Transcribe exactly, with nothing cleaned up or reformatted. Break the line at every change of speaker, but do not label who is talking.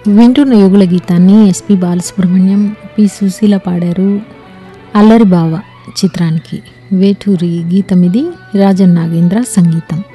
వింటున్న యుగుల గీతాన్ని SP Balasubrahmanyam, P Susheela పాడారు. అల్లరి బావ చిత్రానికి వేటూరి గీతం ఇది. రాజన్ నాగేంద్ర సంగీతం.